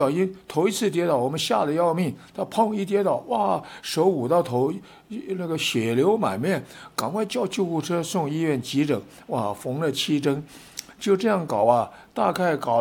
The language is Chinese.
头一次跌倒，我们吓得要命。他砰一跌倒，哇，手捂到头，那个血流满面，赶快叫救护车送医院急诊，哇，缝了7针，就这样搞啊，大概搞。